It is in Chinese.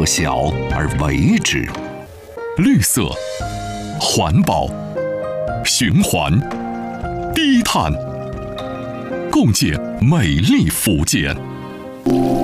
特小而为之。绿色、环保、循环、低碳，共建美丽福建。